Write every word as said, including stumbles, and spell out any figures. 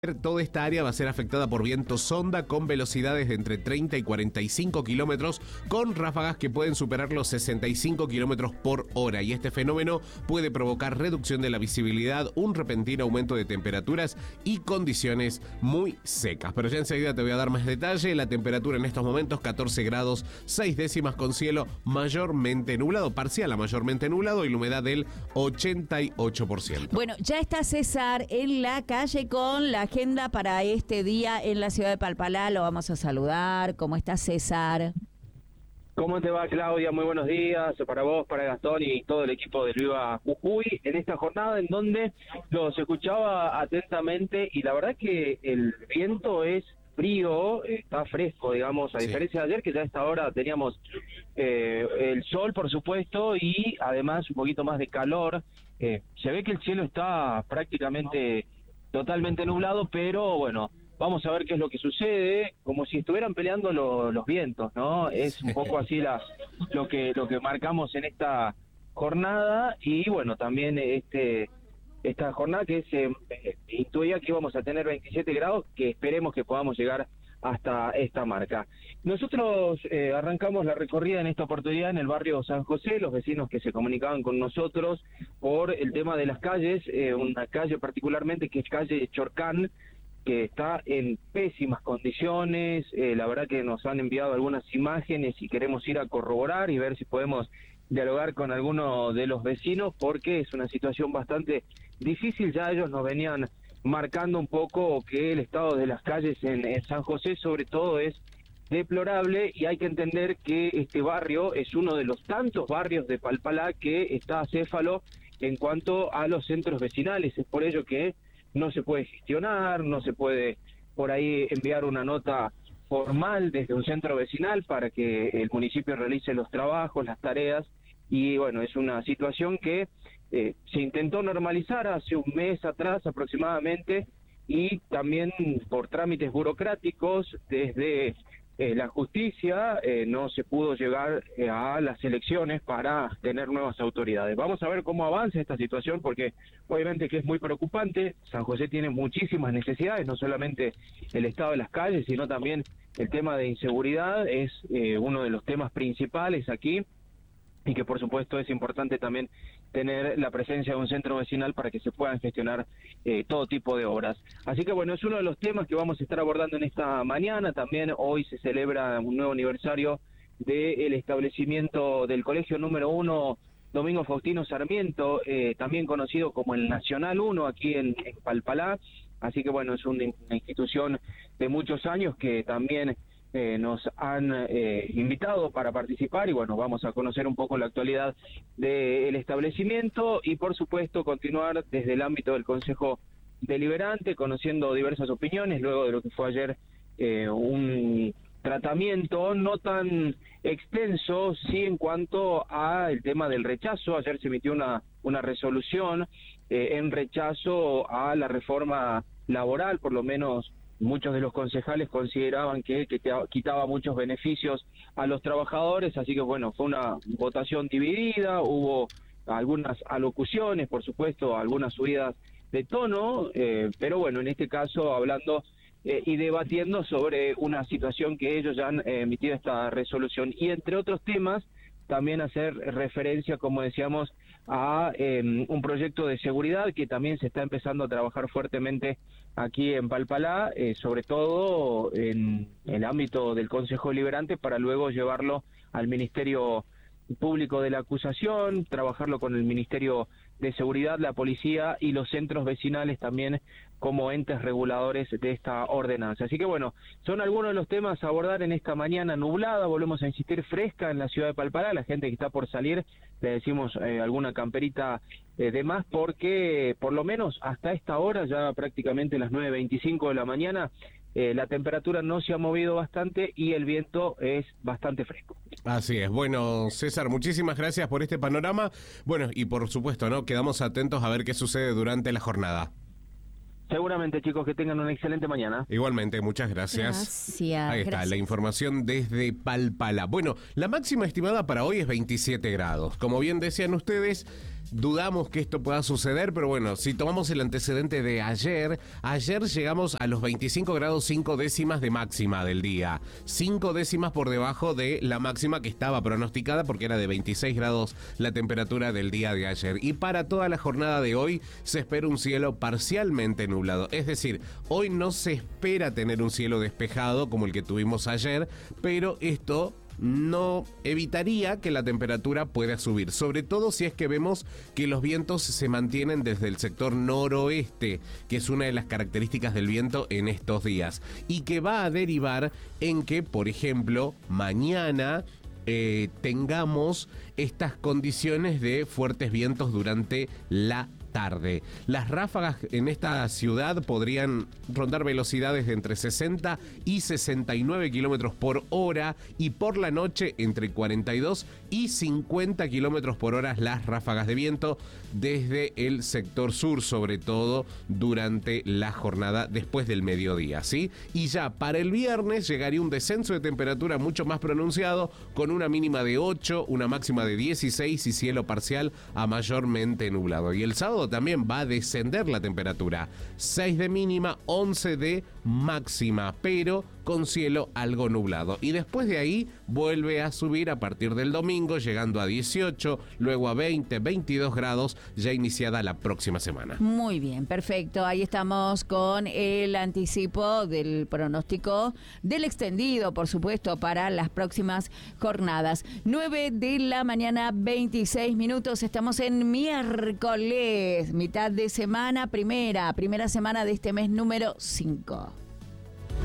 Toda esta área va a ser afectada por viento sonda con velocidades de entre treinta y cuarenta y cinco kilómetros, con ráfagas que pueden superar los sesenta y cinco kilómetros por hora. Y este fenómeno puede provocar reducción de la visibilidad, un repentino aumento de temperaturas y condiciones muy secas. Pero ya enseguida te voy a dar más detalle. La temperatura en estos momentos catorce grados, seis décimas, con cielo mayormente nublado, parcial a mayormente nublado, y la humedad del ochenta y ocho por ciento. Bueno, ya está César en la calle con la agenda para este día en la ciudad de Palpalá. Lo vamos a saludar. ¿Cómo está, César? ¿Cómo te va, Claudia? Muy buenos días para vos, para Gastón y todo el equipo del Viva Jujuy en esta jornada en donde los escuchaba atentamente y la verdad que el viento es frío, está fresco, digamos, a sí. diferencia de ayer, que ya a esta hora teníamos eh, el sol, por supuesto, y además un poquito más de calor. Eh, se ve que el cielo está prácticamente totalmente nublado, pero bueno, vamos a ver qué es lo que sucede, como si estuvieran peleando lo, los vientos, ¿no? Es un poco así la, lo que lo que marcamos en esta jornada. Y bueno, también este esta jornada que se eh, intuía que íbamos a tener veintisiete grados, que esperemos que podamos llegar hasta esta marca. Nosotros eh, arrancamos la recorrida en esta oportunidad en el barrio San José, los vecinos que se comunicaban con nosotros por el tema de las calles, eh, una calle particularmente que es calle Chorcán, que está en pésimas condiciones. Eh, la verdad que nos han enviado algunas imágenes y queremos ir a corroborar y ver si podemos dialogar con alguno de los vecinos, porque es una situación bastante difícil. Ya ellos nos venían marcando un poco que el estado de las calles en, en San José sobre todo es deplorable, y hay que entender que este barrio es uno de los tantos barrios de Palpalá que está acéfalo en cuanto a los centros vecinales. Es por ello que no se puede gestionar, no se puede por ahí enviar una nota formal desde un centro vecinal para que el municipio realice los trabajos, las tareas. Y bueno, es una situación que eh, se intentó normalizar hace un mes atrás aproximadamente, y también por trámites burocráticos desde eh, la justicia eh, no se pudo llegar eh, a las elecciones para tener nuevas autoridades. Vamos a ver cómo avanza esta situación, porque obviamente que es muy preocupante. San José tiene muchísimas necesidades, no solamente el estado de las calles, sino también el tema de inseguridad es eh, uno de los temas principales aquí, y que por supuesto es importante también tener la presencia de un centro vecinal para que se puedan gestionar eh, todo tipo de obras. Así que bueno, es uno de los temas que vamos a estar abordando en esta mañana. También hoy se celebra un nuevo aniversario del establecimiento del Colegio Número Uno Domingo Faustino Sarmiento, eh, también conocido como el Nacional uno aquí en, en Palpalá. Así que bueno, es una, una institución de muchos años que también Eh, nos han eh, invitado para participar, y bueno, vamos a conocer un poco la actualidad del establecimiento y por supuesto continuar desde el ámbito del Consejo Deliberante, conociendo diversas opiniones luego de lo que fue ayer eh, un tratamiento no tan extenso, sí, en cuanto a el tema del rechazo. Ayer se emitió una, una resolución eh, en rechazo a la reforma laboral. Por lo menos muchos de los concejales consideraban que, que quitaba muchos beneficios a los trabajadores, así que bueno, fue una votación dividida, hubo algunas alocuciones, por supuesto, algunas subidas de tono, eh, pero bueno, en este caso hablando eh, y debatiendo sobre una situación que ellos ya han eh, emitido esta resolución, y entre otros temas también hacer referencia, como decíamos, a eh, un proyecto de seguridad que también se está empezando a trabajar fuertemente aquí en Palpalá, eh, sobre todo en el ámbito del Consejo Deliberante, para luego llevarlo al Ministerio Público de la Acusación, trabajarlo con el Ministerio de Seguridad, la Policía y los centros vecinales también como entes reguladores de esta ordenanza. Así que bueno, son algunos de los temas a abordar en esta mañana nublada, volvemos a insistir, fresca en la ciudad de Palpalá. La gente que está por salir, le decimos eh, alguna camperita eh, de más, porque por lo menos hasta esta hora, ya prácticamente las nueve veinticinco de la mañana, Eh, la temperatura no se ha movido bastante y el viento es bastante fresco. Así es. Bueno, César, muchísimas gracias por este panorama. Bueno, y por supuesto, ¿no? Quedamos atentos a ver qué sucede durante la jornada. Seguramente, chicos, que tengan una excelente mañana. Igualmente, muchas gracias. Gracias. Ahí está, gracias. La información desde Palpalá. Bueno, la máxima estimada para hoy es veintisiete grados. Como bien decían ustedes, dudamos que esto pueda suceder, pero bueno, si tomamos el antecedente de ayer, ayer llegamos a los veinticinco grados cinco décimas de máxima del día, cinco décimas por debajo de la máxima que estaba pronosticada porque era de veintiséis grados la temperatura del día de ayer. Y para toda la jornada de hoy se espera un cielo parcialmente nublado, es decir, hoy no se espera tener un cielo despejado como el que tuvimos ayer, pero esto no evitaría que la temperatura pueda subir, sobre todo si es que vemos que los vientos se mantienen desde el sector noroeste, que es una de las características del viento en estos días, y que va a derivar en que, por ejemplo, mañana eh, tengamos estas condiciones de fuertes vientos durante la tarde. Las ráfagas en esta ciudad podrían rondar velocidades de entre sesenta y sesenta y nueve kilómetros por hora y por la noche entre cuarenta y dos y cincuenta kilómetros por hora las ráfagas de viento desde el sector sur, sobre todo durante la jornada después del mediodía, ¿sí? Y ya para el viernes llegaría un descenso de temperatura mucho más pronunciado con una mínima de ocho, una máxima de dieciséis y cielo parcial a mayormente nublado. Y el sábado también va a descender la temperatura, seis de mínima, once de máxima, pero con cielo algo nublado. Y después de ahí vuelve a subir a partir del domingo, llegando a dieciocho, luego a veinte, veintidós grados, ya iniciada la próxima semana. Muy bien, perfecto. Ahí estamos con el anticipo del pronóstico del extendido, por supuesto, para las próximas jornadas. nueve de la mañana, veintiséis minutos. Estamos en miércoles, mitad de semana, primera, primera semana de este mes número cinco.